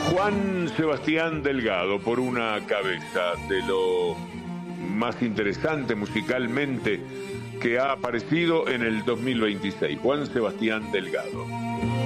Juan Sebastián Delgado, por una cabeza de lo más interesante musicalmente que ha aparecido en el 2026. Juan Sebastián Delgado.